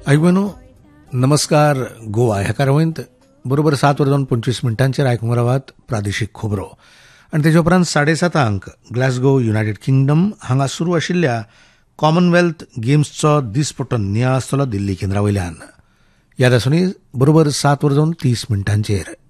ऐकूनो नमस्कार गोवा ह्या कारवाईत बरोबर 7:25 आयकूंक रावात प्रादेशीक खबरो आनी तेजे उपरांत 7:30 ग्लासगो युनायटेड किंगडम हांगा सुरू आशिल्ल्या कॉमनवेल्थ गेम्सचो दिसपट्टो नियाळ आसतलो दिल्ली केंद्रा वयल्यान. याद आसूनी बरोबर 7:30